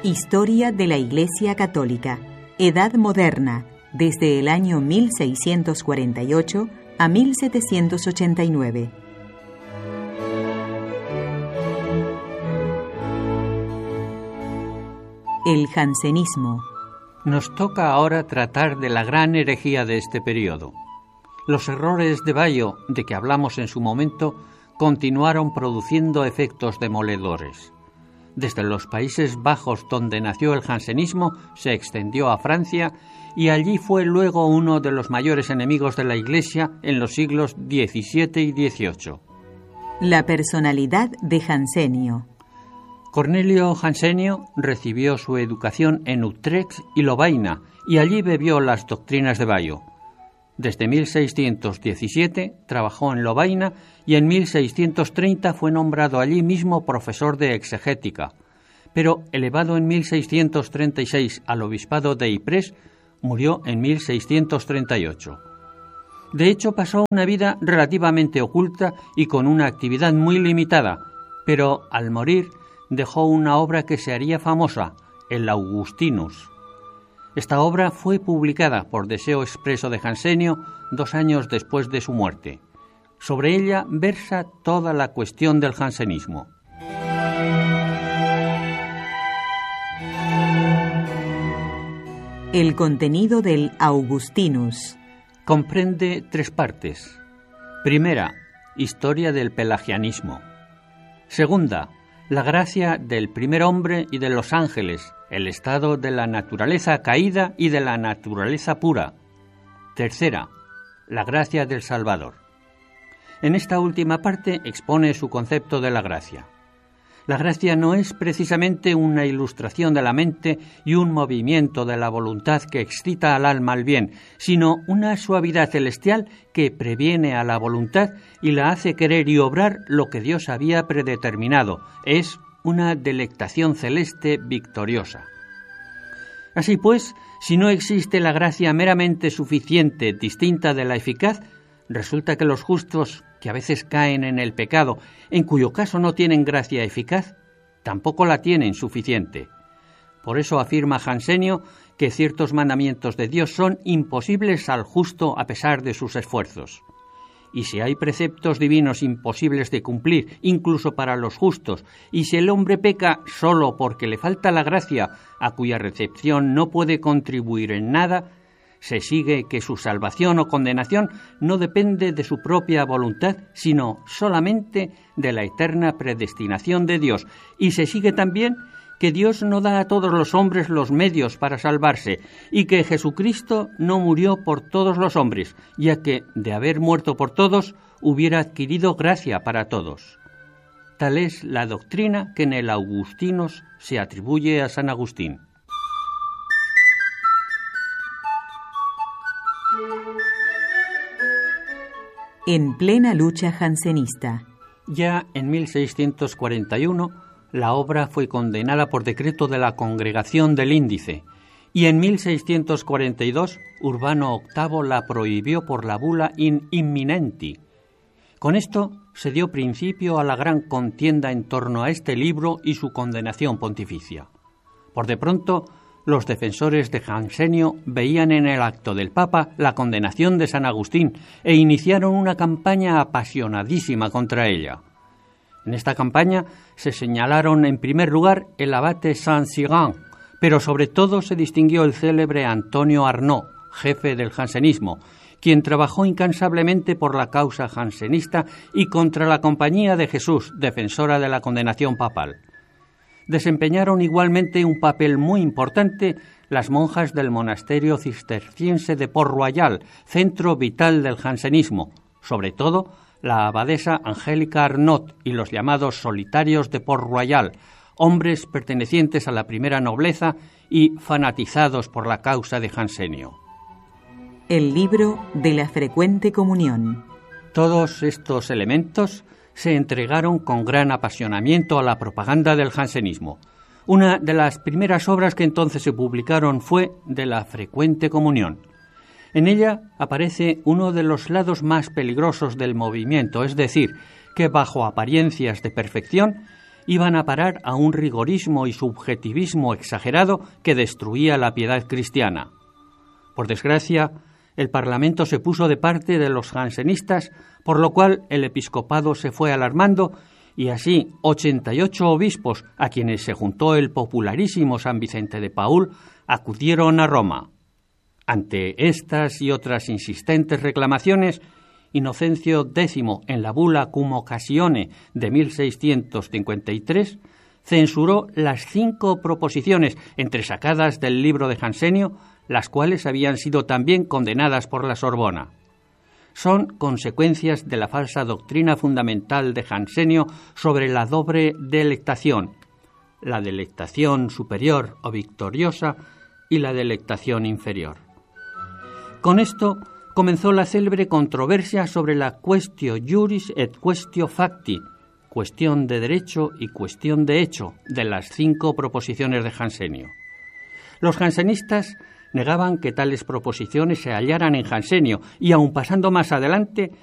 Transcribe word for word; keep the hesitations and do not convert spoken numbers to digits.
Historia de la Iglesia Católica, Edad Moderna, desde el año mil seiscientos cuarenta y ocho a mil setecientos ochenta y nueve. El jansenismo. Nos toca ahora tratar de la gran herejía de este periodo. Los errores de Bayo, de que hablamos en su momento, continuaron produciendo efectos demoledores. Desde los Países Bajos, donde nació el jansenismo, se extendió a Francia y allí fue luego uno de los mayores enemigos de la Iglesia en los siglos diecisiete y dieciocho. La personalidad de Jansenio. Cornelio Jansenio recibió su educación en Utrecht y Lovaina y allí bebió las doctrinas de Bayo. Desde mil seiscientos diecisiete trabajó en Lovaina y en mil seiscientos treinta fue nombrado allí mismo profesor de exegética, pero elevado en mil seiscientos treinta y seis al obispado de Ypres, murió en mil seiscientos treinta y ocho. De hecho, pasó una vida relativamente oculta y con una actividad muy limitada, pero al morir dejó una obra que se haría famosa, el Augustinus. Esta obra fue publicada por deseo expreso de Jansenio dos años después de su muerte. Sobre ella versa toda la cuestión del jansenismo. El contenido del Augustinus. Comprende tres partes. Primera, historia del pelagianismo. Segunda, la gracia del primer hombre y de los ángeles, el estado de la naturaleza caída y de la naturaleza pura. Tercera, la gracia del Salvador. En esta última parte expone su concepto de la gracia. La gracia no es precisamente una ilustración de la mente y un movimiento de la voluntad que excita al alma al bien, sino una suavidad celestial que previene a la voluntad y la hace querer y obrar lo que Dios había predeterminado. Es una delectación celeste victoriosa. Así pues, si no existe la gracia meramente suficiente, distinta de la eficaz, resulta que los justos, que a veces caen en el pecado, en cuyo caso no tienen gracia eficaz, tampoco la tienen suficiente. Por eso afirma Jansenio que ciertos mandamientos de Dios son imposibles al justo a pesar de sus esfuerzos. Y si hay preceptos divinos imposibles de cumplir, incluso para los justos, y si el hombre peca solo porque le falta la gracia, a cuya recepción no puede contribuir en nada, se sigue que su salvación o condenación no depende de su propia voluntad, sino solamente de la eterna predestinación de Dios, y se sigue también que Dios no da a todos los hombres los medios para salvarse, y que Jesucristo no murió por todos los hombres, ya que, de haber muerto por todos, hubiera adquirido gracia para todos. Tal es la doctrina que en el Augustinus se atribuye a San Agustín. En plena lucha jansenista. Ya en mil seiscientos cuarenta y uno, la obra fue condenada por decreto de la Congregación del Índice, y en mil seiscientos cuarenta y dos Urbano octavo la prohibió por la bula In Imminenti. Con esto se dio principio a la gran contienda en torno a este libro y su condenación pontificia. Por de pronto, los defensores de Jansenio veían en el acto del Papa la condenación de San Agustín e iniciaron una campaña apasionadísima contra ella. En esta campaña se señalaron en primer lugar el abate Saint-Cyran, pero sobre todo se distinguió el célebre Antonio Arnaud, jefe del jansenismo, quien trabajó incansablemente por la causa jansenista y contra la Compañía de Jesús, defensora de la condenación papal. Desempeñaron igualmente un papel muy importante las monjas del monasterio cisterciense de Port-Royal, centro vital del jansenismo, sobre todo la abadesa Angélica Arnaud y los llamados solitarios de Port-Royal, hombres pertenecientes a la primera nobleza y fanatizados por la causa de Jansenio. El libro de la frecuente comunión. Todos estos elementos se entregaron con gran apasionamiento a la propaganda del jansenismo. Una de las primeras obras que entonces se publicaron fue de la frecuente comunión. En ella aparece uno de los lados más peligrosos del movimiento, es decir, que bajo apariencias de perfección iban a parar a un rigorismo y subjetivismo exagerado que destruía la piedad cristiana. Por desgracia, el Parlamento se puso de parte de los jansenistas, por lo cual el episcopado se fue alarmando y así ochenta y ocho obispos, a quienes se juntó el popularísimo San Vicente de Paúl, acudieron a Roma. Ante estas y otras insistentes reclamaciones, Inocencio décimo, en la bula Cum Occasione de mil seiscientos cincuenta y tres, censuró las cinco proposiciones entresacadas del libro de Jansenio, las cuales habían sido también condenadas por la Sorbona. Son consecuencias de la falsa doctrina fundamental de Jansenio sobre la doble delectación, la delectación superior o victoriosa y la delectación inferior. Con esto comenzó la célebre controversia sobre la quaestio iuris et quaestio facti, cuestión de derecho y cuestión de hecho, de las cinco proposiciones de Jansenio. Los jansenistas negaban que tales proposiciones se hallaran en Jansenio y, aun pasando más adelante,